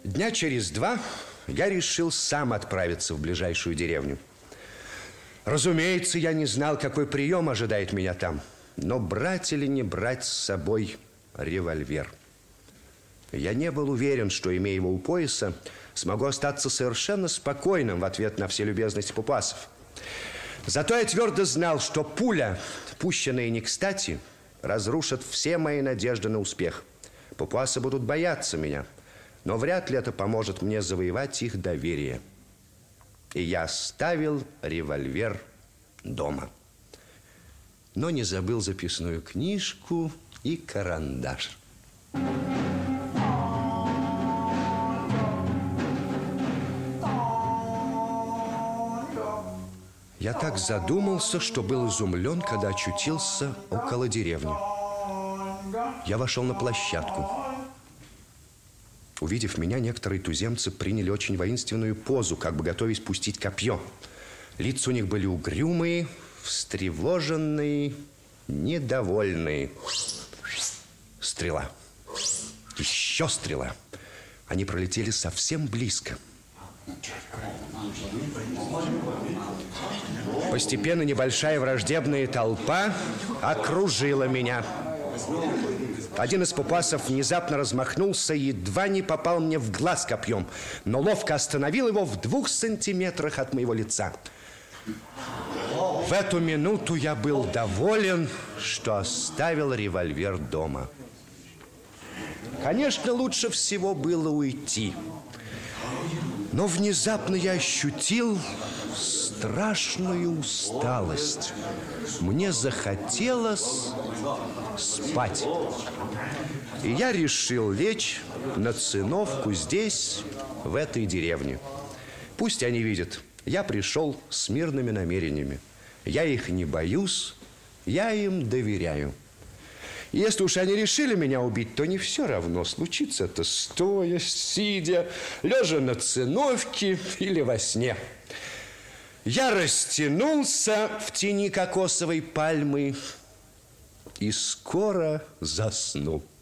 Дня через 2 я решил сам отправиться в ближайшую деревню. Разумеется, я не знал, какой прием ожидает меня там. Но брать или не брать с собой револьвер? Я не был уверен, что, имея его у пояса, смогу остаться совершенно спокойным в ответ на все любезности папуасов. Зато я твердо знал, что пуля, пущенная не кстати, разрушит все мои надежды на успех. Папуасы будут бояться меня, но вряд ли это поможет мне завоевать их доверие. И я оставил револьвер дома. Но не забыл записную книжку и карандаш. Я так задумался, что был изумлен, когда очутился около деревни. Я вошел на площадку. Увидев меня, некоторые туземцы приняли очень воинственную позу, как бы готовясь пустить копье. Лица у них были угрюмые, встревоженные, недовольные. Стрела. Еще стрела. Они пролетели совсем близко. Постепенно небольшая враждебная толпа окружила меня. Один из папуасов внезапно размахнулся и едва не попал мне в глаз копьем, но ловко остановил его в 2 сантиметрах от моего лица. В эту минуту я был доволен, что оставил револьвер дома. Конечно, лучше всего было уйти. Но внезапно я ощутил страшную усталость. Мне захотелось спать. И я решил лечь на циновку здесь, в этой деревне. Пусть они видят, я пришел с мирными намерениями. Я их не боюсь, я им доверяю. Если уж они решили меня убить, то не все равно, случится это стоя, сидя, лежа на циновке или во сне. Я растянулся в тени кокосовой пальмы и скоро засну.